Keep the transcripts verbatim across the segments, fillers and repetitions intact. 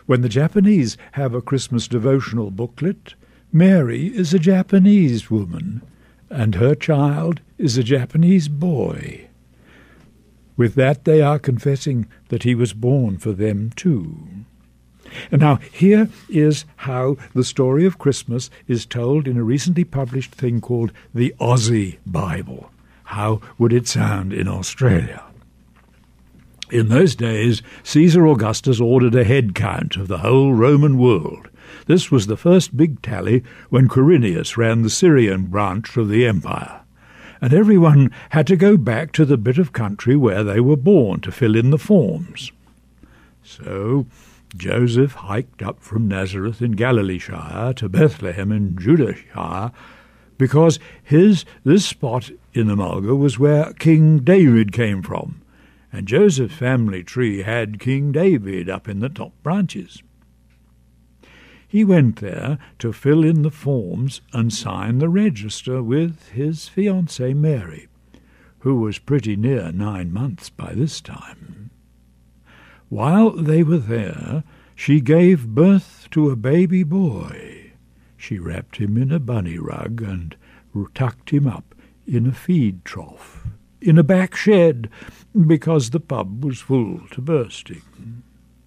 When the Japanese have a Christmas devotional booklet, Mary is a Japanese woman, and her child is a Japanese boy. With that they are confessing that he was born for them too. And now here is how the story of Christmas is told in a recently published thing called the Aussie Bible. How would it sound in Australia? In those days, Caesar Augustus ordered a head count of the whole Roman world. This was the first big tally when Quirinius ran the Syrian branch of the empire. And everyone had to go back to the bit of country where they were born to fill in the forms. So Joseph hiked up from Nazareth in Galileeshire to Bethlehem in Judahshire, because his this spot in the Mulga was where King David came from, and Joseph's family tree had King David up in the top branches. He went there to fill in the forms and sign the register with his fiancée Mary, who was pretty near nine months by this time. While they were there, she gave birth to a baby boy. She wrapped him in a bunny rug and tucked him up in a feed trough, in a back shed, because the pub was full to bursting.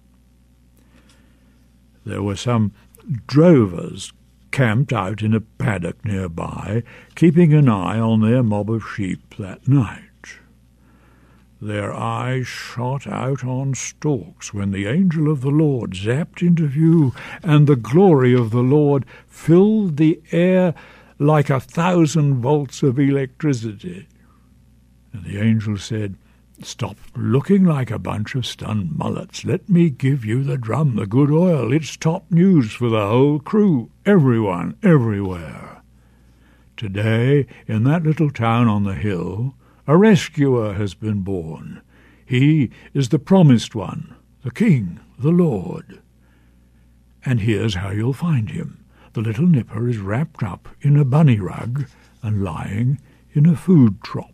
There were some drovers camped out in a paddock nearby, keeping an eye on their mob of sheep that night. Their eyes shot out on stalks when the angel of the Lord zapped into view, and the glory of the Lord filled the air like a thousand volts of electricity. And the angel said, "Stop looking like a bunch of stunned mullets. Let me give you the drum, the good oil. It's top news for the whole crew, everyone, everywhere. Today, in that little town on the hill, a rescuer has been born. He is the promised one, the King, the Lord. And here's how you'll find him. The little nipper is wrapped up in a bunny rug and lying in a food trough."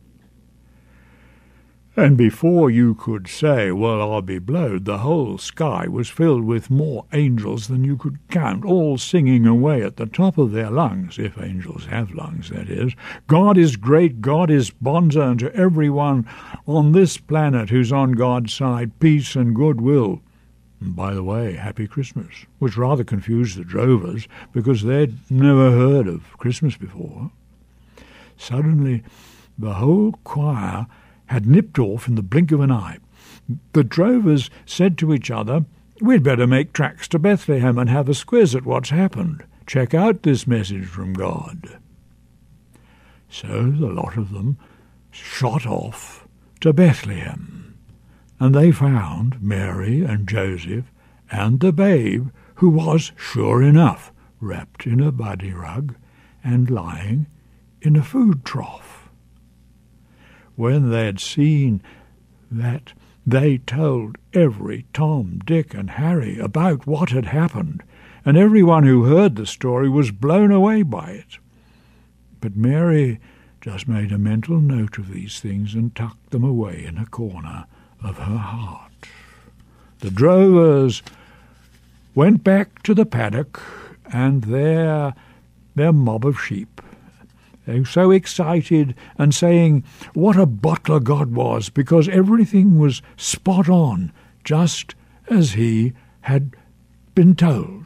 And before you could say, "Well, I'll be blowed," the whole sky was filled with more angels than you could count, all singing away at the top of their lungs, if angels have lungs, that is. "God is great, God is bonza, and to everyone on this planet who's on God's side, peace and goodwill." And by the way, Happy Christmas, which rather confused the drovers, because they'd never heard of Christmas before. Suddenly, the whole choir had nipped off in the blink of an eye. The drovers said to each other, "We'd better make tracks to Bethlehem and have a squiz at what's happened. Check out this message from God." So the lot of them shot off to Bethlehem, and they found Mary and Joseph and the babe, who was, sure enough, wrapped in a bunny rug and lying in a food trough. When they had seen that, they told every Tom, Dick, and Harry about what had happened, and everyone who heard the story was blown away by it. But Mary just made a mental note of these things and tucked them away in a corner of her heart. The drovers went back to the paddock and their, their mob of sheep. They were so excited and saying what a bottler God was, because everything was spot on, just as he had been told.